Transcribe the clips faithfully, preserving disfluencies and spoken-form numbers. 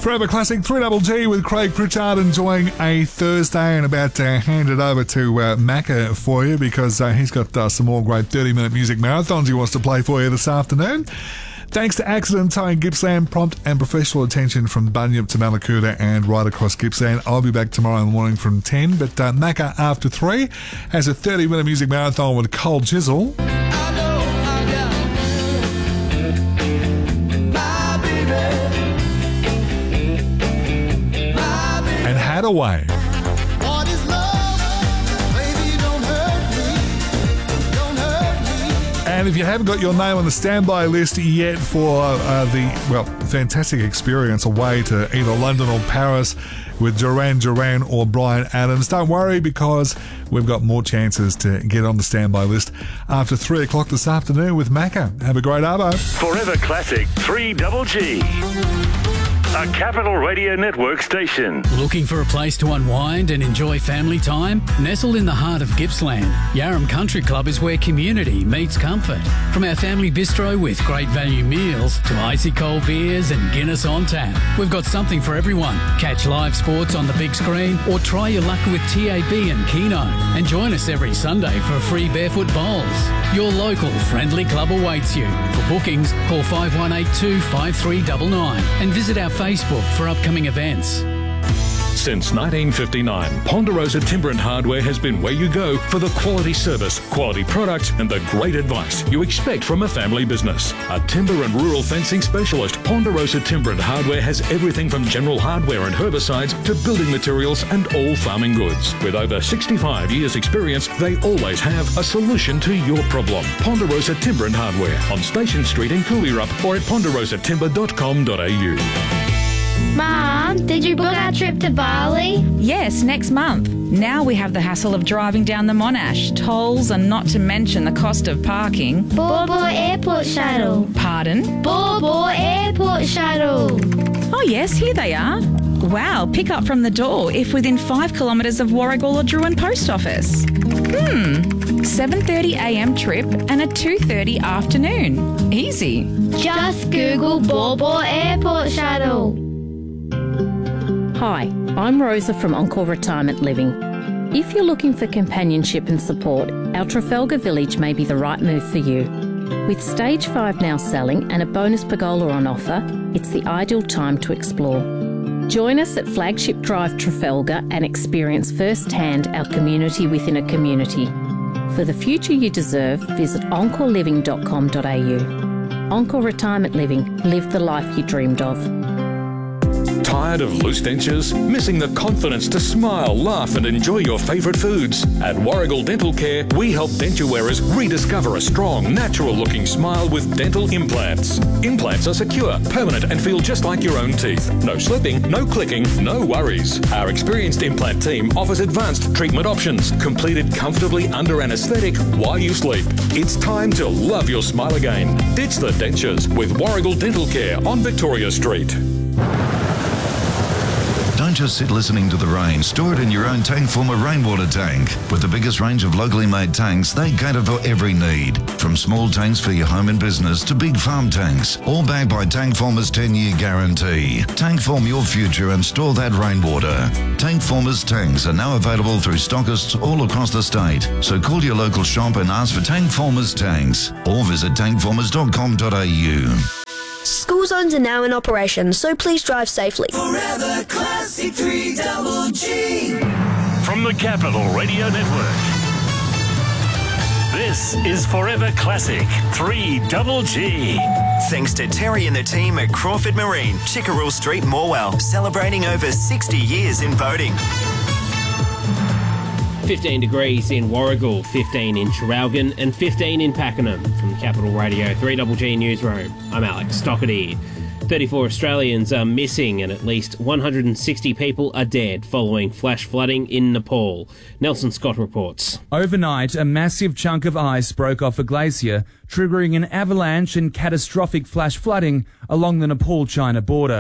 Forever Classic, three Double G with Craig Pritchard enjoying a Thursday, and about to hand it over to uh, Macca for you because uh, he's got uh, some more great thirty-minute music marathons he wants to play for you this afternoon. Thanks to Accident Towing Gippsland, prompt and professional attention from Bunyip to Mallacoota and right across Gippsland. I'll be back tomorrow in the morning from ten, but uh, Macca after three has a thirty-minute music marathon with Cole Chisel. Away. What is love? Baby, don't hurt me. Don't hurt me. And if you haven't got your name on the standby list yet for uh, the, well, fantastic experience away to either London or Paris with Duran Duran or Bryan Adams, don't worry because we've got more chances to get on the standby list after three o'clock this afternoon with Macca. Have a great arvo. Forever Classic three Double G. A Capital Radio Network station. Looking for a place to unwind and enjoy family time? Nestled in the heart of Gippsland, Yarram Country Club is where community meets comfort. From our family bistro with great value meals to icy cold beers and Guinness on tap, we've got something for everyone. Catch live sports on the big screen or try your luck with T A B and Keno. And join us every Sunday for free barefoot bowls. Your local friendly club awaits you. For bookings, call five one eight two, five three nine nine and visit our Facebook for upcoming events. Since nineteen fifty-nine, Ponderosa Timber and Hardware has been where you go for the quality service, quality products and the great advice you expect from a family business. A timber and rural fencing specialist, Ponderosa Timber and Hardware has everything from general hardware and herbicides to building materials and all farming goods. With over sixty-five years experience, they always have a solution to your problem. Ponderosa Timber and Hardware on Station Street in Cooleyrup or at ponderosa timber dot com dot a u. Mom, did you book our trip to Bali? Yes, next month. Now we have the hassle of driving down the Monash, tolls and not to mention the cost of parking. Bor Bor Airport Shuttle. Pardon? Bor Bor Airport Shuttle. Oh yes, here they are. Wow, pick up from the door if within five kilometres of Warragul or Druin Post Office. Hmm, seven thirty a m trip and a two thirty afternoon. Easy. Just Google Bor Bor Airport Shuttle. Hi, I'm Rosa from Encore Retirement Living. If you're looking for companionship and support, our Trafalgar Village may be the right move for you. With Stage five now selling and a bonus pergola on offer, it's the ideal time to explore. Join us at Flagship Drive Trafalgar and experience firsthand our community within a community. For the future you deserve, visit encore living dot com dot a u. Encore Retirement Living. Live the life you dreamed of. Tired of loose dentures? Missing the confidence to smile, laugh and enjoy your favourite foods? At Warragul Dental Care, we help denture wearers rediscover a strong, natural-looking smile with dental implants. Implants are secure, permanent and feel just like your own teeth. No slipping, no clicking, no worries. Our experienced implant team offers advanced treatment options, completed comfortably under anaesthetic while you sleep. It's time to love your smile again. Ditch the dentures with Warragul Dental Care on Victoria Street. Don't just sit listening to the rain. Store it in your own Tankformer rainwater tank. With the biggest range of locally made tanks, they cater for every need. From small tanks for your home and business to big farm tanks. All backed by Tankformer's ten-year guarantee. Tankform your future and store that rainwater. Tankformer's tanks are now available through stockists all across the state. So call your local shop and ask for Tankformer's tanks. Or visit tankformers dot com dot a u. School zones are now in operation, so please drive safely. Forever Classic three Double G. From the Capital Radio Network. This is Forever Classic three Double G. Thanks to Terry and the team at Crawford Marine, Chickerell Street, Morwell, celebrating over sixty years in boating. fifteen degrees in Warragul, fifteen in Traralgon and fifteen in Pakenham. From the Capital Radio three Double G Newsroom, I'm Alex Stockerty. thirty-four Australians are missing and at least one hundred sixty people are dead following flash flooding in Nepal. Nelson Scott reports. Overnight, a massive chunk of ice broke off a glacier, triggering an avalanche and catastrophic flash flooding along the Nepal-China border.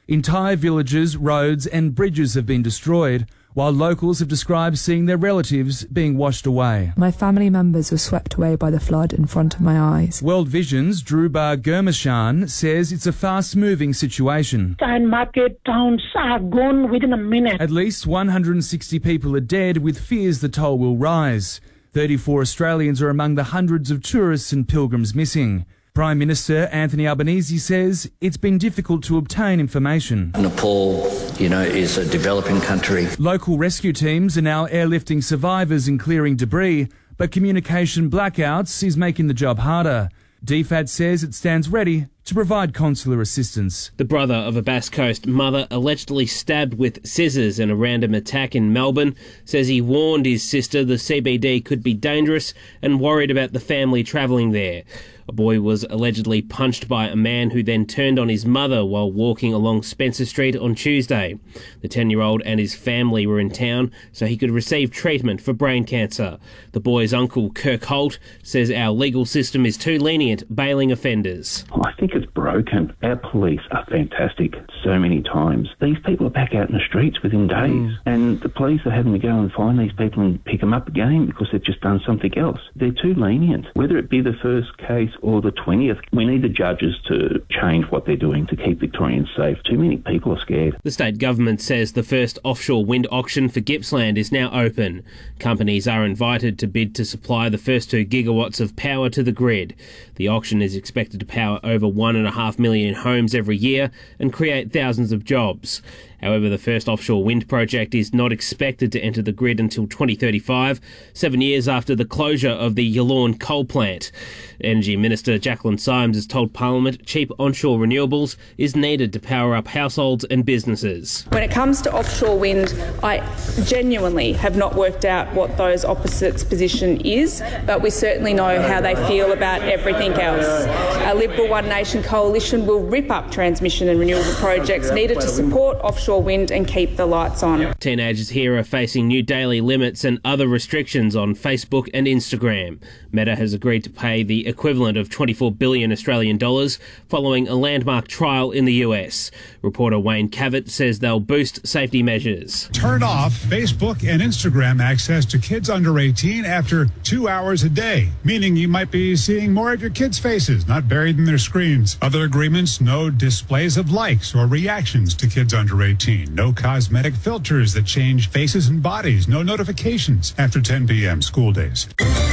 Entire villages, roads and bridges have been destroyed, while locals have described seeing their relatives being washed away. My family members were swept away by the flood in front of my eyes. World Vision's Dhruba Gurmashan says it's a fast-moving situation. And market towns are gone within a minute. At least one hundred sixty people are dead, with fears the toll will rise. thirty-four Australians are among the hundreds of tourists and pilgrims missing. Prime Minister Anthony Albanese says it's been difficult to obtain information. Nepal, you know, is a developing country. Local rescue teams are now airlifting survivors and clearing debris, but communication blackouts is making the job harder. D FAT says it stands ready to provide consular assistance. The brother of a Bass Coast mother allegedly stabbed with scissors in a random attack in Melbourne says he warned his sister the C B D could be dangerous and worried about the family travelling there. A boy was allegedly punched by a man who then turned on his mother while walking along Spencer Street on Tuesday. The ten-year-old and his family were in town so he could receive treatment for brain cancer. The boy's uncle, Kirk Holt, says our legal system is too lenient bailing offenders. I think it's broken. Our police are fantastic so many times. These people are back out in the streets within days, mm. and the police are having to go and find these people and pick them up again because they've just done something else. They're too lenient. Whether it be the first case or the twentieth, we need the judges to change what they're doing to keep Victorians safe. Too many people are scared. The state government says the first offshore wind auction for Gippsland is now open. Companies are invited to bid to supply the first two gigawatts of power to the grid. The auction is expected to power over one and a half million homes every year and create thousands of jobs. However, the first offshore wind project is not expected to enter the grid until twenty thirty-five, seven years after the closure of the Yallourn coal plant. Energy Minister Jacqueline Symes has told Parliament cheap onshore renewables is needed to power up households and businesses. When it comes to offshore wind, I genuinely have not worked out what those opposites' position is, but we certainly know how they feel about everything else. Our Liberal One Nation coalition will rip up transmission and renewable projects needed to support offshore wind and keep the lights on. Teenagers here are facing new daily limits and other restrictions on Facebook and Instagram. Meta has agreed to pay the equivalent of twenty-four billion Australian dollars following a landmark trial in the U S. Reporter Wayne Cavett says they'll boost safety measures. Turn off Facebook and Instagram access to kids under eighteen after two hours a day, meaning you might be seeing more of your kids' faces, not buried in their screens. Other agreements, no displays of likes or reactions to kids under eighteen, no cosmetic filters that change faces and bodies, no notifications after ten p.m. school days.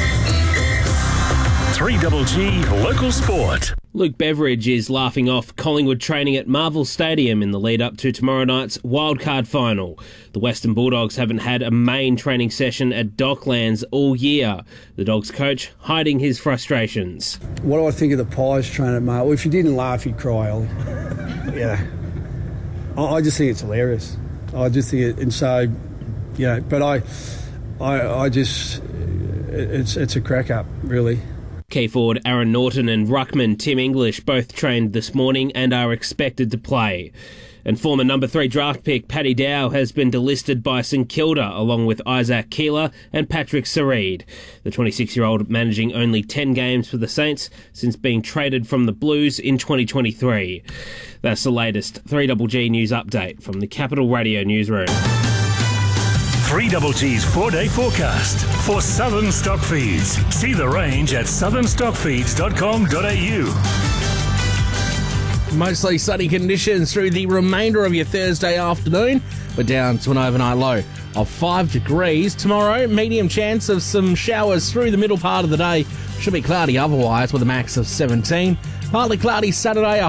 three Double G Local Sport. Luke Beveridge is laughing off Collingwood training at Marvel Stadium in the lead-up to tomorrow night's wildcard final. The Western Bulldogs haven't had a main training session at Docklands all year. The Dogs coach hiding his frustrations. What do I think of the Pies training at Marvel? Well, if you didn't laugh, you'd cry, Ollie. Yeah. I just think it's hilarious. I just think it, and so, you know, but I, I, I just, it's it's a crack up, really. Key forward Aaron Norton and ruckman Tim English both trained this morning and are expected to play. And former number three draft pick Paddy Dow has been delisted by St Kilda along with Isaac Keeler and Patrick Sareed. The twenty-six-year-old managing only ten games for the Saints since being traded from the Blues in twenty twenty-three. That's the latest three Double G news update from the Capital Radio newsroom. three Double G's four-day forecast for Southern Stockfeeds. See the range at southern stockfeeds dot com dot a u. Mostly sunny conditions through the remainder of your Thursday afternoon. We're down to an overnight low of five degrees. Tomorrow, medium chance of some showers through the middle part of the day. Should be cloudy otherwise with a max of seventeen. Partly cloudy Saturday.